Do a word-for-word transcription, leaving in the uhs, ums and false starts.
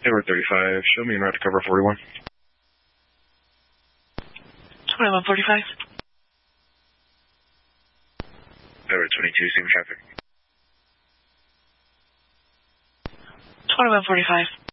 Tower thirty-five, show me en route to cover forty-one. twenty-one forty-five. Tower twenty-two, same traffic. twenty-one forty-five.